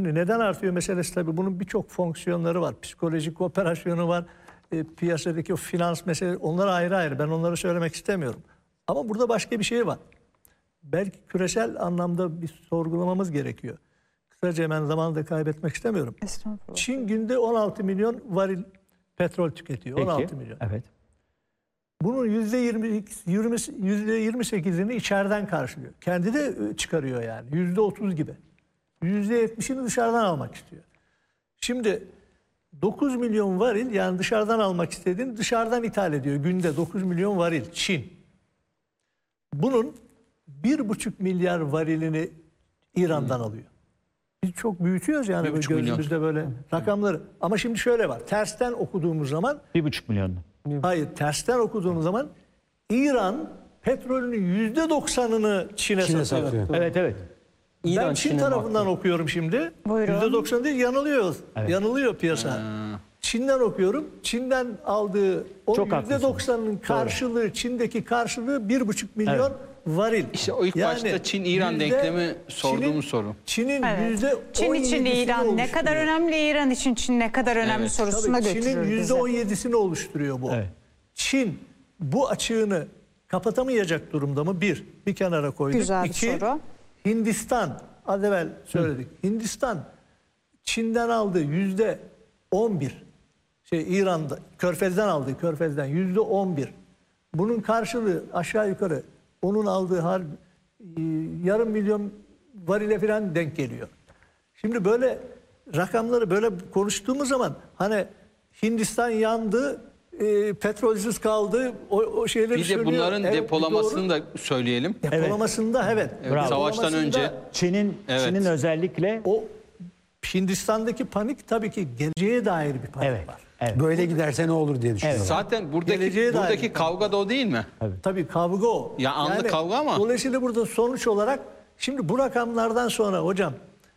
Şimdi neden artıyor meselesi, tabii bunun birçok fonksiyonları var. Psikolojik operasyonu var. Piyasadaki o finans meselesi, onlar ayrı ayrı. Ben onları söylemek istemiyorum. Ama burada başka bir şey var. Belki küresel anlamda bir sorgulamamız gerekiyor. Kısaca, hemen zamanı da kaybetmek istemiyorum. Çin günde 16 milyon varil petrol tüketiyor. Peki, 16 milyon. evet. Bunun %28'ini içeriden karşılıyor. Kendi de çıkarıyor yani. %30 gibi. %70'ini dışarıdan almak istiyor. Şimdi 9 milyon varil, yani dışarıdan almak istediğini dışarıdan ithal ediyor. Günde 9 milyon varil Çin. Bunun 1,5 milyar varilini İran'dan alıyor. Biz çok büyütüyoruz yani böyle gözümüzde böyle rakamları. Ama şimdi şöyle var. Tersten okuduğumuz zaman 1,5 milyon. hayır, tersten okuduğumuz zaman İran petrolünün %90'ını Çin'e satıyor. Evet, evet. Ben Çin tarafından okuyorum şimdi. Buyurun. %90 değil, yanılıyoruz. Evet. Yanılıyor piyasa. Çin'den okuyorum. Çin'den aldığı o Çok %90'ın karşılığı, Çin'deki karşılığı 1,5 milyon varil. İşte o ilk başta Çin-İran denklemi sorduğumuz soru. Çin'in Evet. %17'sini Çin için İran ne kadar oluşturuyor. önemli, İran için Çin ne kadar önemli sorusuna Tabii götürür Çin'in bizi. %17'sini oluşturuyor bu. Evet. Çin bu açığını kapatamayacak durumda mı? Bir kenara koyduk. Güzel bir İki, soru. Hindistan, az evvel söyledik. Hindistan Çin'den aldığı %11, İran'da, Körfez'den aldığı, Körfez'den %11. Bunun karşılığı aşağı yukarı onun aldığı yarım milyon varile falan denk geliyor. Şimdi böyle rakamları böyle konuştuğumuz zaman hani Hindistan yandı, petrolsüz kaldı, o şeyleri Bir de söylüyor. bunların Evet, depolamasını doğru. da söyleyelim. Depolamasında evet. Evet, savaştan önce. Çin'in özellikle O Hindistan'daki panik tabii ki geleceğe dair bir panik var. evet. Böyle giderse ne olur diye düşünüyorum. Zaten Geleceğe dair. buradaki kavga da o değil mi? Tabii kavga o. Ya anlık kavga ama. Dolayısıyla burada sonuç olarak şimdi bu rakamlardan sonra hocam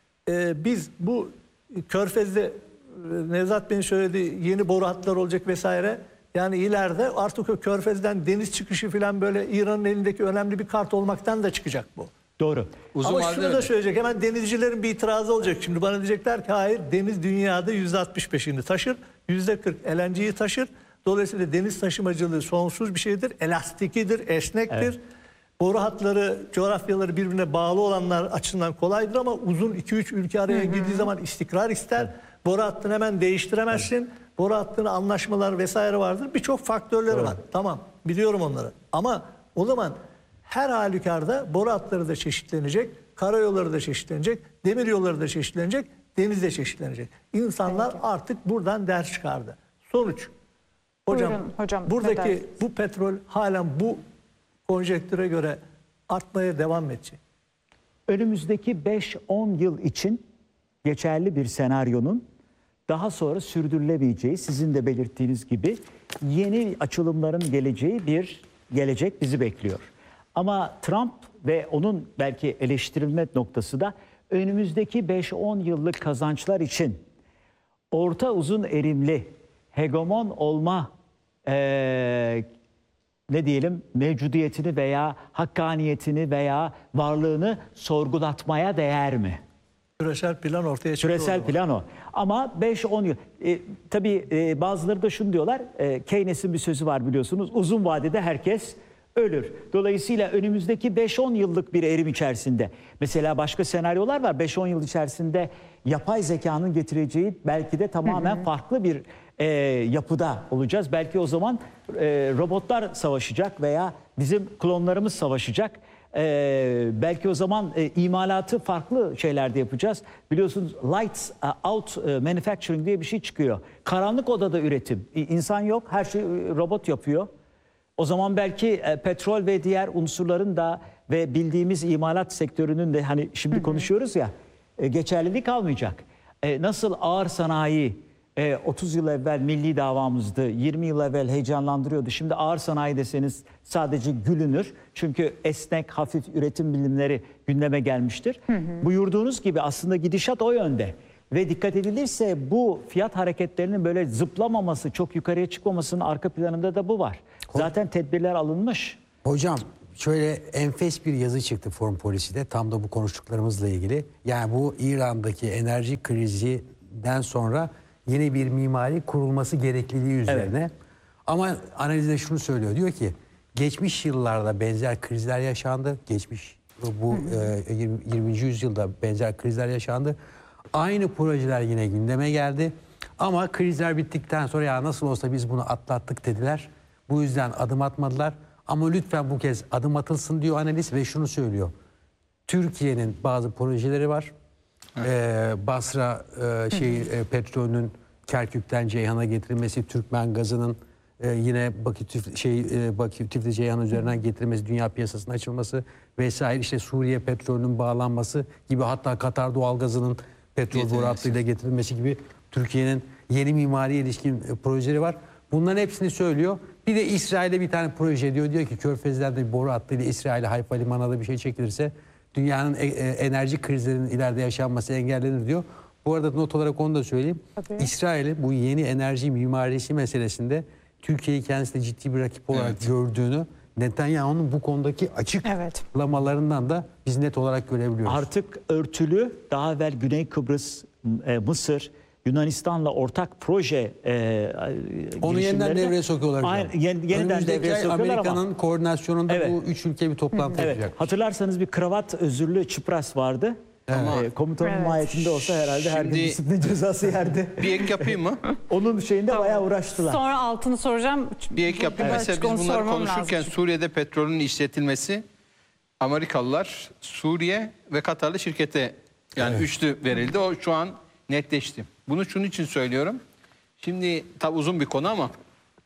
biz bu Körfez'de Nevzat Bey'in söylediği yeni boru hatları olacak vesaire. Yani ileride artık o Körfez'den deniz çıkışı falan böyle İran'ın elindeki önemli bir kart olmaktan da çıkacak bu. doğru. Uzun Ama vadede şunu da söyleyecek, hemen denizcilerin bir itirazı olacak. Şimdi bana diyecekler ki hayır, deniz dünyada %65'ini taşır, %40 LNG'yi taşır. Dolayısıyla deniz taşımacılığı sonsuz bir şeydir, elastikidir, esnektir. Evet. Boru hatları, coğrafyaları birbirine bağlı olanlar açısından kolaydır ama uzun 2-3 ülke araya girdiği zaman istikrar ister. Boru hattını hemen değiştiremezsin. Boru hattını anlaşmalar vesaire vardır. Birçok faktörleri var. Tamam, biliyorum onları. Ama o zaman her halükarda boru hatları da çeşitlenecek, karayolları da çeşitlenecek, demir yolları da çeşitlenecek, deniz de çeşitlenecek. İnsanlar artık buradan ders çıkardı. Sonuç, hocam, Buyurun hocam, buradaki neden? bu petrol halen bu konjektüre göre artmaya devam edecek. Önümüzdeki 5-10 yıl için geçerli bir senaryonun daha sonra sürdürülebileceği, sizin de belirttiğiniz gibi yeni açılımların geleceği bir gelecek bizi bekliyor. Ama Trump ve onun belki eleştirilme noktası da önümüzdeki 5-10 yıllık kazançlar için orta uzun erimli, hegemon olma ne diyelim mevcudiyetini veya hakkaniyetini veya varlığını sorgulatmaya değer mi? Küresel plan ortaya çıkıyor. Küresel plan o. Ama 5-10 yıl. Tabii bazıları da şunu diyorlar. Keynes'in bir sözü var biliyorsunuz. Uzun vadede herkes ölür. Dolayısıyla önümüzdeki 5-10 yıllık bir erim içerisinde. Mesela başka senaryolar var. 5-10 yıl içerisinde yapay zekanın getireceği belki de tamamen farklı bir yapıda olacağız. Belki o zaman robotlar savaşacak veya bizim klonlarımız savaşacak. Belki o zaman imalatı farklı şeylerde yapacağız. Biliyorsunuz lights out manufacturing diye bir şey çıkıyor. Karanlık odada üretim. İnsan yok, her şey robot yapıyor. O zaman belki petrol ve diğer unsurların da ve bildiğimiz imalat sektörünün de hani şimdi konuşuyoruz ya geçerliliği kalmayacak. Nasıl ağır sanayi 30 yıl evvel milli davamızdı, 20 yıl evvel heyecanlandırıyordu. Şimdi ağır sanayi deseniz sadece gülünür. Çünkü esnek, hafif üretim bilimleri gündeme gelmiştir. Buyurduğunuz gibi aslında gidişat o yönde. Ve dikkat edilirse bu fiyat hareketlerinin böyle zıplamaması, çok yukarıya çıkmamasının arka planında da bu var. Zaten tedbirler alınmış. Hocam şöyle enfes bir yazı çıktı Foreign Policy'de tam da bu konuştuklarımızla ilgili. Yani bu İran'daki enerji krizinden sonra yeni bir mimari kurulması gerekliliği üzerine. Ama analizde şunu söylüyor. Diyor ki geçmiş yıllarda benzer krizler yaşandı. Geçmiş bu 20. yüzyılda benzer krizler yaşandı. Aynı projeler yine gündeme geldi. Ama krizler bittikten sonra ya nasıl olsa biz bunu atlattık dediler. Bu yüzden adım atmadılar. Ama lütfen bu kez adım atılsın diyor analiz ve şunu söylüyor. Türkiye'nin bazı projeleri var. Basra petrolünün Kerkük'ten Ceyhan'a getirilmesi, Türkmen gazının yine Bakü Tiflis Ceyhan üzerinden getirilmesi, dünya piyasasına açılması vesaire, işte Suriye petrolünün bağlanması gibi, hatta Katar doğalgazının petrol boru hattıyla getirilmesi gibi Türkiye'nin yeni mimariye ilişkin projeleri var. Bunların hepsini söylüyor. Bir de İsrail'e bir tane proje diyor. Diyor ki Körfez'den de bir boru hattıyla İsrail'e Hayfa Limanı'na da bir şey çekilirse dünyanın enerji krizlerinin ileride yaşanması engellenir diyor. Bu arada not olarak onu da söyleyeyim. İsrail'in bu yeni enerji mimarisi meselesinde Türkiye'yi kendisine ciddi bir rakip olarak gördüğünü, Netanyahu'nun bu konudaki açıklamalarından da biz net olarak görebiliyoruz. Artık örtülü, daha evvel Güney Kıbrıs, Mısır, Yunanistan'la ortak proje onu yeniden devreye sokuyorlar. Yeniden devreye sokuyorlar Amerika'nın ama koordinasyonunda bu üç ülke bir toplantı yapacak. Hatırlarsanız bir kravat özürlü Çipras vardı. Komutanın mahiyetinde olsa herhalde her gün disiplin cezası yerdi. Bir ek yapayım mı? Onun şeyinde bayağı uğraştılar. Sonra altını soracağım. Bir ek yapayım. Mesela biz bunları konuşurken Suriye'de petrolün işletilmesi, Amerikalılar, Suriye ve Katarlı şirkete, yani üçlü verildi. O şu an netleşti. Bunu şunun için söylüyorum. Şimdi tabi uzun bir konu ama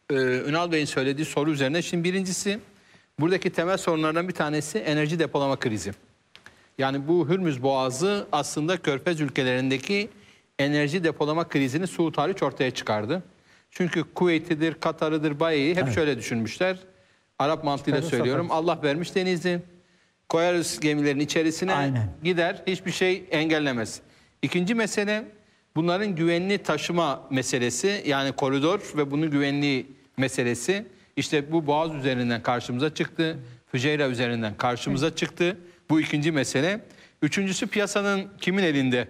Ünal Bey'in söylediği soru üzerine. Şimdi birincisi, buradaki temel sorunlardan bir tanesi enerji depolama krizi. Yani bu Hürmüz Boğazı aslında Körfez ülkelerindeki enerji depolama krizini Suud hariç ortaya çıkardı. Çünkü Kuveyt'idir, Katar'ıdır, Baye'yi hep şöyle düşünmüşler. Arap mantığıyla söylüyorum. Allah vermiş denizi, koyarız gemilerin içerisine, gider, hiçbir şey engellemez. İkinci mesele, bunların güvenli taşıma meselesi, yani koridor ve bunun güvenliği meselesi. İşte bu Boğaz üzerinden karşımıza çıktı, Füceyra üzerinden karşımıza çıktı. Bu ikinci mesele. Üçüncüsü, piyasanın kimin elinde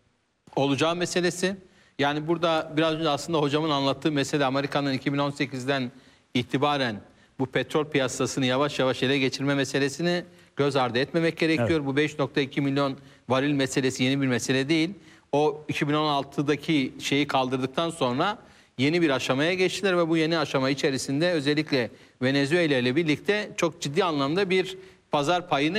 olacağı meselesi. Yani burada biraz önce aslında hocamın anlattığı mesele, Amerika'nın 2018'den itibaren bu petrol piyasasını yavaş yavaş ele geçirme meselesini göz ardı etmemek gerekiyor. Bu 5.2 milyon varil meselesi yeni bir mesele değil. O 2016'daki şeyi kaldırdıktan sonra yeni bir aşamaya geçtiler ve bu yeni aşama içerisinde özellikle Venezuela ile birlikte çok ciddi anlamda bir pazar payını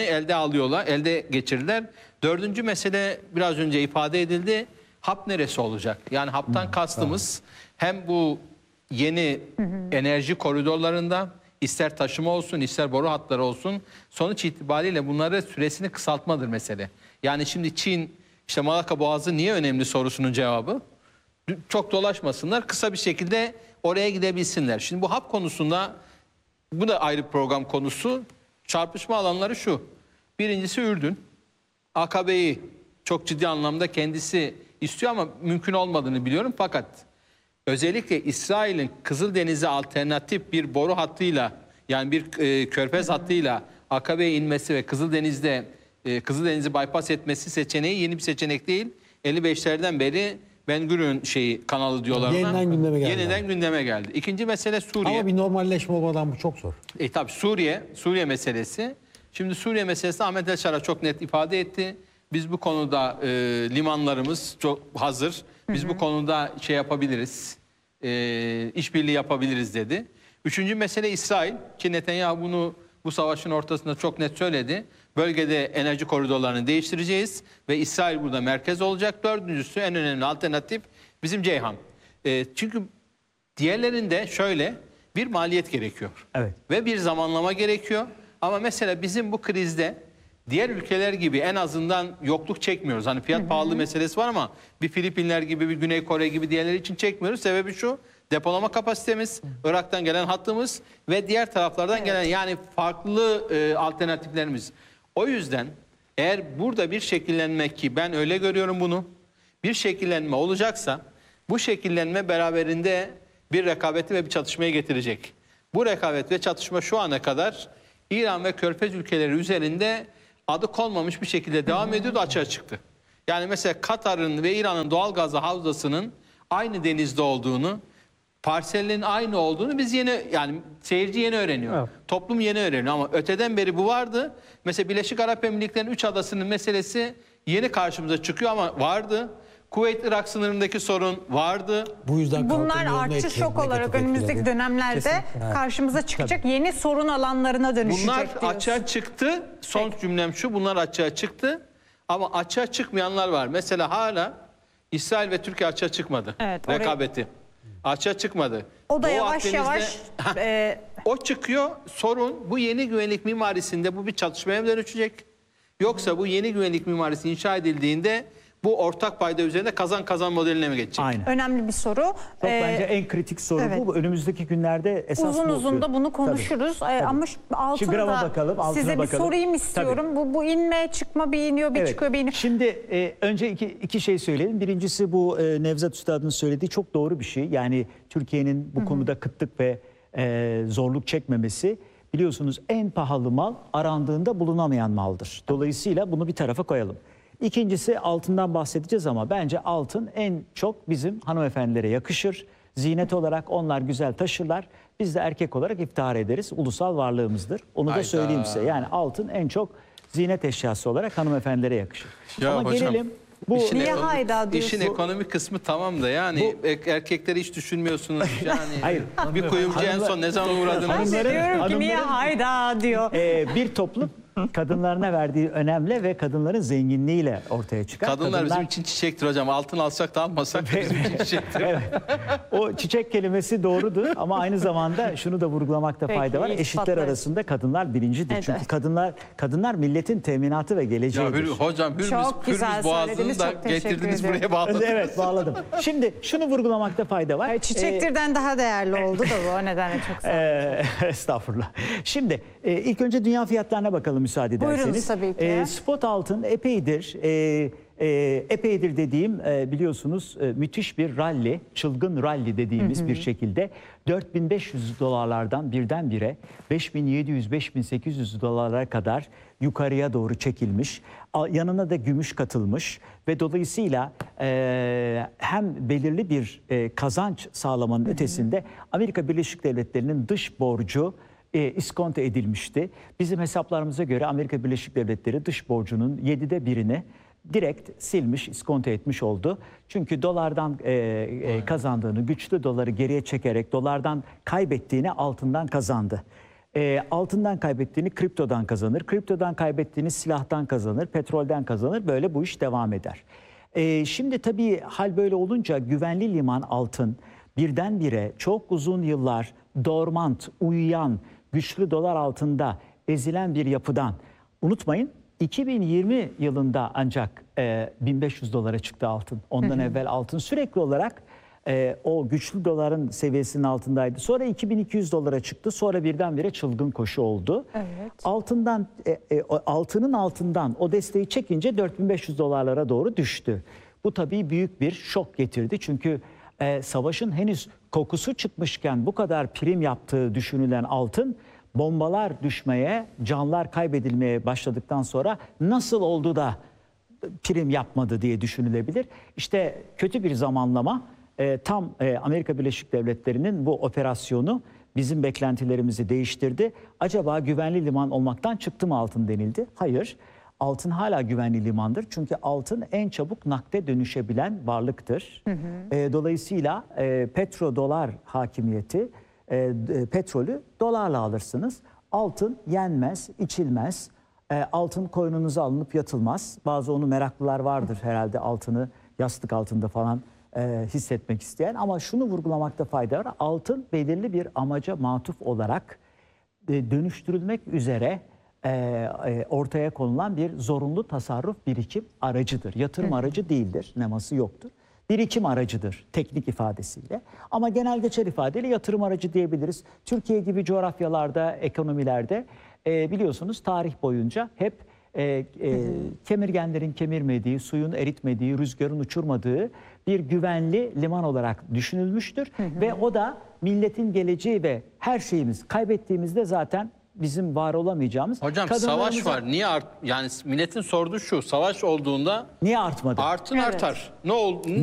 elde geçirdiler. Dördüncü mesele biraz önce ifade edildi. Hap neresi olacak? Yani haptan kastımız hem bu yeni enerji koridorlarında, ister taşıma olsun, ister boru hatları olsun, sonuç itibariyle bunları süresini kısaltmadır mesele. Yani şimdi Çin, işte Malaka Boğazı niye önemli sorusunun cevabı, çok dolaşmasınlar, kısa bir şekilde oraya gidebilsinler. Şimdi bu hap konusunda, bu da ayrı program konusu, çarpışma alanları şu. Birincisi Ürdün. AKP'yi çok ciddi anlamda kendisi istiyor ama mümkün olmadığını biliyorum. Fakat özellikle İsrail'in Kızıldeniz'e alternatif bir boru hattıyla, yani bir körfez hattıyla AKP'ye inmesi ve Kızıldeniz'i bypass etmesi seçeneği yeni bir seçenek değil. 55'lerden beri Ben Gurion kanalı diyorlar ona. Yeniden gündeme geldi. İkinci mesele Suriye. Ama bir normalleşme olmadan bu çok zor. Tabii Suriye meselesi. Şimdi Suriye meselesi Ahmet Elşar'a çok net ifade etti. Biz bu konuda limanlarımız çok hazır. Biz bu konuda şey yapabiliriz, işbirliği yapabiliriz dedi. Üçüncü mesele İsrail, ki Netanyahu bunu bu savaşın ortasında çok net söyledi. Bölgede enerji koridorlarını değiştireceğiz ve İsrail burada merkez olacak. Dördüncüsü, en önemli alternatif bizim Ceyhan. Çünkü diğerlerinde şöyle bir maliyet gerekiyor ve bir zamanlama gerekiyor. Ama mesela bizim bu krizde diğer ülkeler gibi en azından yokluk çekmiyoruz. Hani fiyat pahalı meselesi var ama bir Filipinler gibi, bir Güney Kore gibi diğerleri için çekmiyoruz. Sebebi şu: depolama kapasitemiz, Irak'tan gelen hattımız ve diğer taraflardan gelen, yani farklı alternatiflerimiz. O yüzden eğer burada bir şekillenme, ki ben öyle görüyorum bunu, bir şekillenme olacaksa bu şekillenme beraberinde bir rekabeti ve bir çatışmayı getirecek. Bu rekabet ve çatışma şu ana kadar İran ve Körfez ülkeleri üzerinde adı konmamış bir şekilde devam ediyordu, açığa çıktı. Yani mesela Katar'ın ve İran'ın doğal gaz havzasının aynı denizde olduğunu, parsellerin aynı olduğunu biz yeni, yani seyirci yeni öğreniyor. Evet. Toplum yeni öğreniyor ama öteden beri bu vardı. Mesela Birleşik Arap Emirlikleri'nin 3 adasının meselesi yeni karşımıza çıkıyor ama vardı. Kuveyt-Irak sınırındaki sorun vardı. Bu yüzden Bunlar kalkınma artçı örnek- şok olarak negatif önümüzdeki etkiledi. dönemlerde karşımıza çıkacak yeni sorun alanlarına dönüşecek Bunlar diyorsun. açığa çıktı. Son cümlem şu, bunlar açığa çıktı. Ama açığa çıkmayanlar var. Mesela hala İsrail ve Türkiye açığa çıkmadı. Evet, oraya- rekabeti. Açığa çıkmadı. O da Doğu yavaş Akdeniz'de- yavaş O çıkıyor. Sorun bu yeni güvenlik mimarisinde bu bir çatışmaya mı dönüşecek? Yoksa bu yeni güvenlik mimarisi inşa edildiğinde bu ortak payda üzerinde kazan kazan modeline mi geçecek? Aynen. önemli bir soru. Çok bence en kritik soru evet. bu. Önümüzdeki günlerde esas Uzun bu uzun okuyor. da bunu Tabii. konuşuruz. Ama altına grama da bakalım, altına size bir bakalım. sorayım istiyorum. Bu inme çıkma bir iniyor bir Evet. çıkıyor bir iniyor. Şimdi önce iki şey söyleyelim. Birincisi bu Nevzat Üstad'ın söylediği çok doğru bir şey. Yani Türkiye'nin bu konuda kıtlık ve zorluk çekmemesi, biliyorsunuz en pahalı mal arandığında bulunamayan maldır. Dolayısıyla bunu bir tarafa koyalım. İkincisi altından bahsedeceğiz ama bence altın en çok bizim hanımefendilere yakışır. Zinet olarak onlar güzel taşırlar. Biz de erkek olarak iftihar ederiz. Ulusal varlığımızdır. Onu da Hayda. söyleyeyim size. Yani altın en çok zinet eşyası olarak hanımefendilere yakışır. Ya ama hocam, gelelim bu Niye hayda diyorsun? İşin ekonomik kısmı tamam da yani erkekleri hiç düşünmüyorsunuz. Yani Hayır. bir kuyumcuya en son ne zaman uğradınız? Ben de diyorum ki niye hayda diyor. bir toplum kadınlarına verdiği önemle ve kadınların zenginliğiyle ortaya çıkar. Kadınlar bizim için çiçektir hocam. Altın alsak da almasak da bizim için çiçektir. Evet. O çiçek kelimesi doğrudur ama aynı zamanda şunu da vurgulamakta Peki, fayda var. iyi Eşitler ispatlarız. arasında kadınlar birincidir. Evet. Çünkü kadınlar milletin teminatı ve Ya geleceğidir. hocam Çok güzel Hürmüz Boğazı'nı söylediniz, da çok teşekkür getirdiniz ediyorum. buraya bağladınız. Evet, bağladım. Şimdi şunu vurgulamakta fayda var. Çiçektirden daha değerli oldu da bu o nedenle çok sağ olun. Estağfurullah. Şimdi ilk önce dünya fiyatlarına bakalım müsaade ederseniz. Buyurunuz tabii ki. Spot altın epeydir. Epeydir dediğim biliyorsunuz müthiş bir rally, çılgın rally dediğimiz bir şekilde 4500 dolarlardan birdenbire 5700-5800 dolarlara kadar yukarıya doğru çekilmiş. Yanına da gümüş katılmış ve dolayısıyla hem belirli bir kazanç sağlamanın ötesinde Amerika Birleşik Devletleri'nin dış borcu iskonto edilmişti. Bizim hesaplarımıza göre Amerika Birleşik Devletleri dış borcunun 7'de 1'ini direkt silmiş, iskonto etmiş oldu. Çünkü dolardan kazandığını, güçlü doları geriye çekerek dolardan kaybettiğini altından kazandı. Altından kaybettiğini kriptodan kazanır, kriptodan kaybettiğini silahtan kazanır, petrolden kazanır. Böyle bu iş devam eder. Şimdi tabii hal böyle olunca güvenli liman altın birdenbire çok uzun yıllar dormant, uyuyan, güçlü dolar altında ezilen bir yapıdan, unutmayın 2020 yılında ancak 1500 dolara çıktı altın. Ondan evvel altın sürekli olarak o güçlü doların seviyesinin altındaydı. Sonra 2200 dolara çıktı. Sonra birdenbire çılgın koşu oldu. Evet. Altının altından o desteği çekince 4500 dolarlara doğru düştü. Bu tabii büyük bir şok getirdi. Çünkü savaşın henüz kokusu çıkmışken bu kadar prim yaptığı düşünülen altın, bombalar düşmeye, canlar kaybedilmeye başladıktan sonra nasıl oldu da prim yapmadı diye düşünülebilir. İşte kötü bir zamanlama tam Amerika Birleşik Devletleri'nin bu operasyonu bizim beklentilerimizi değiştirdi. Acaba güvenli liman olmaktan çıktı mı altın denildi? Hayır. Altın hala güvenli limandır. Çünkü altın en çabuk nakde dönüşebilen varlıktır. Dolayısıyla petrodolar hakimiyeti, petrolü dolarla alırsınız. Altın yenmez, içilmez. Altın koynunuza alınıp yatılmaz. Bazı onu meraklılar vardır herhalde altını yastık altında falan hissetmek isteyen. Ama şunu vurgulamakta fayda var. Altın belirli bir amaca matuf olarak dönüştürülmek üzere ortaya konulan bir zorunlu tasarruf birikim aracıdır. Yatırım aracı değildir, neması yoktur. Birikim aracıdır teknik ifadesiyle. Ama genel geçer ifadeyle yatırım aracı diyebiliriz. Türkiye gibi coğrafyalarda, ekonomilerde biliyorsunuz tarih boyunca hep kemirgenlerin kemirmediği, suyun eritmediği, rüzgarın uçurmadığı bir güvenli liman olarak düşünülmüştür. Ve o da milletin geleceği ve her şeyimiz kaybettiğimizde zaten bizim var olamayacağımız. Hocam savaş var. Niye yani milletin sorduğu şu. Savaş olduğunda niye artmadı? artar. Ne oldu?